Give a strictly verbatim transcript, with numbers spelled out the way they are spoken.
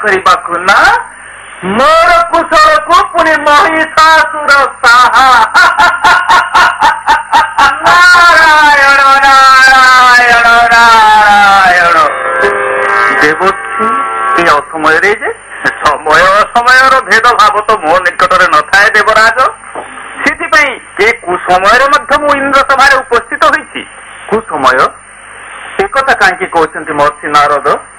କରିବାକୁ ନା ମୋର କୁଶଳକୁ ପୁଣି ମହିଷାସୁର ସାହା ନାରାୟଣ ନାରାୟଣ ନାରାୟଣ। ଦେବଶ୍ରୀ ଏ ଅସମୟରେ ଯେ ସମୟ ଅସମୟର ଭେଦଭାବ ତ ମୋ ନିକଟରେ ନଥାଏ ଦେବରାଜ। ସେଥିପାଇଁ ଏ କୁସମୟରେ ମଧ୍ୟ ମୁଁ ଇନ୍ଦ୍ର ସଭାରେ ଉପସ୍ଥିତ ହୋଇଛି। କୁସମୟ ଏକଥା କାହିଁକି କହୁଛନ୍ତି ମହର୍ଷି ନାରଦ?